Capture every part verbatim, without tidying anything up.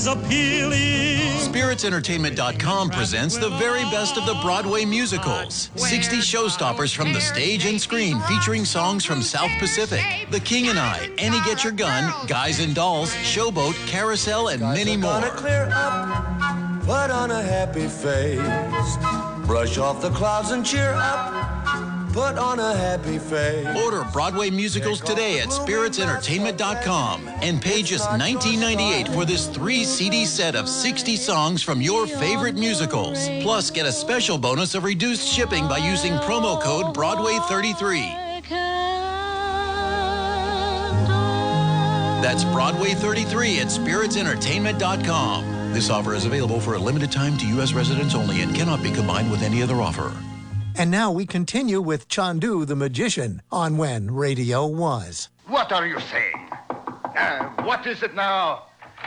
Appealing. Spirits Entertainment dot com presents the very best of the Broadway musicals. sixty showstoppers from the stage and screen featuring songs from South Pacific, The King and I, Annie Get Your Gun, Guys and Dolls, Showboat, Carousel, and many more. Clear up, put on a happy face, brush off the clouds and cheer up. Put on a happy face. Order Broadway musicals today at Spirits Entertainment dot com and pay just nineteen ninety-eight for this three C D set of sixty songs from your favorite musicals. Plus, get a special bonus of reduced shipping by using promo code Broadway thirty-three. That's Broadway thirty-three at Spirits Entertainment dot com. This offer is available for a limited time to U S residents only and cannot be combined with any other offer. And now we continue with Chandu the Magician on When Radio Was. What are you saying? Uh, what is it now?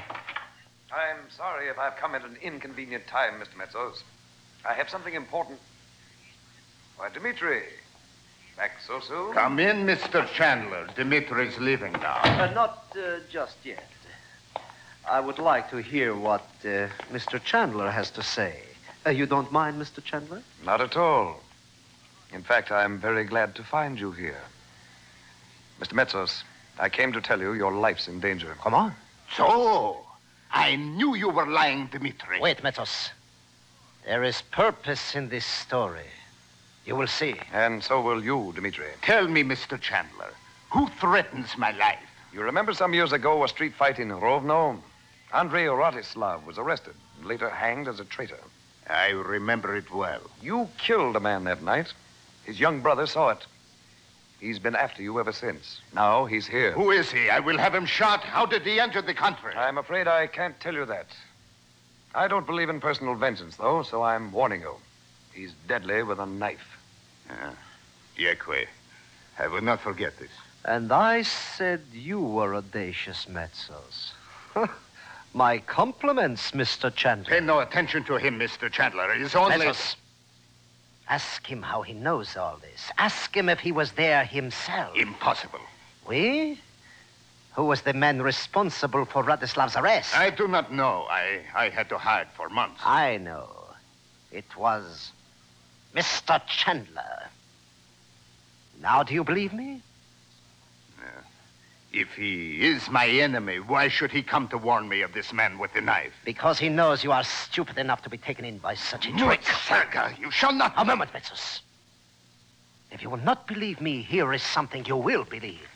I'm sorry if I've come at an inconvenient time, Mister Metzos. I have something important. Why, Dimitri, back so soon? Come in, Mister Chandler. Dimitri's leaving now. Uh, not uh, just yet. I would like to hear what uh, Mister Chandler has to say. Uh, you don't mind, Mister Chandler? Not at all. In fact, I'm very glad to find you here. Mister Metzos, I came to tell you your life's in danger. Come on. So, I knew you were lying, Dimitri. Wait, Metzos. There is purpose in this story. You will see. And so will you, Dimitri. Tell me, Mister Chandler, who threatens my life? You remember some years ago a street fight in Rovno? Andrei Rotislav was arrested and later hanged as a traitor. I remember it well. You killed a man that night. His young brother saw it. He's been after you ever since. Now he's here. Who is he? I will have him shot. How did he enter the country? I'm afraid I can't tell you that. I don't believe in personal vengeance, though, so I'm warning you. He's deadly with a knife. Uh, Yekwe, I will not forget this. And I said you were audacious, Metzos. My compliments, Mister Chandler. Pay no attention to him, Mister Chandler. It is only... Metzos. Ask him how he knows all this. Ask him if he was there himself. Impossible. We? Who was the man responsible for Radislav's arrest? I do not know. I, I had to hide for months. I know. It was Mister Chandler. Now do you believe me? If he is my enemy, why should he come to warn me of this man with the knife? Because he knows you are stupid enough to be taken in by such a trick. Saga, you shall not... A moment, Metzos. If you will not believe me, here is something you will believe.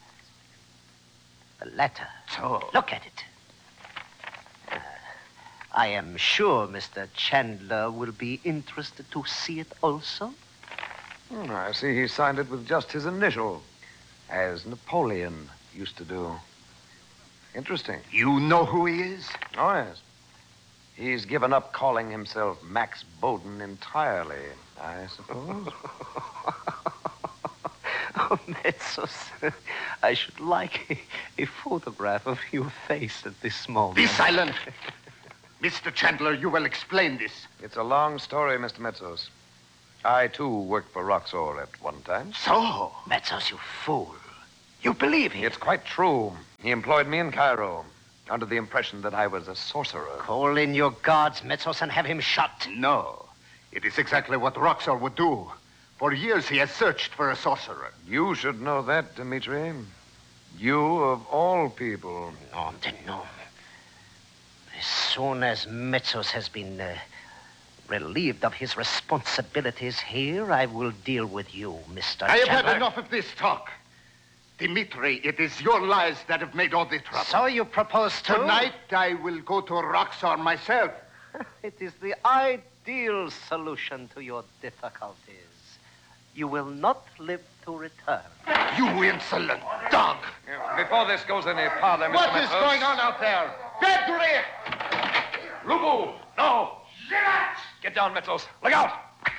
The letter. So? Look at it. Uh, I am sure Mister Chandler will be interested to see it also. Hmm, I see he signed it with just his initial, as Napoleon used to do. Interesting. You know who he is? Oh, yes. He's given up calling himself Max Bowden entirely, I suppose. Oh, Metzos, I should like a, a photograph of your face at this moment. Be silent! Mister Chandler, you will explain this. It's a long story, Mister Metzos. I, too, worked for Roxor at one time. So? Metzos, you fool. You believe him? It's quite true. He employed me in Cairo under the impression that I was a sorcerer. Call in your guards, Metzos, and have him shot. No. It is exactly what Roxor would do. For years, he has searched for a sorcerer. You should know that, Dimitri. You, of all people. No, then no. As soon as Metzos has been uh, relieved of his responsibilities here, I will deal with you, Mister I have Chandler. had enough of this talk. Dimitri, it is your lies that have made all the trouble. So you propose to... Tonight, I will go to Roxor myself. It is the ideal solution to your difficulties. You will not live to return. You insolent dog! Before this goes any farther, Mister What is Metzos... going on out there? Pedri! Lubu! No! Get down, Metzos. Look out!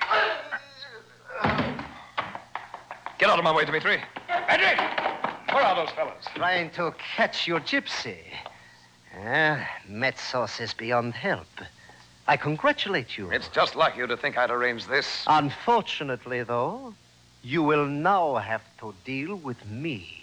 Get out of my way, Dimitri. Pedri! Where are those fellas? Trying to catch your gypsy. Ah, Metzos is beyond help. I congratulate you. It's just like you to think I'd arrange this. Unfortunately, though, you will now have to deal with me.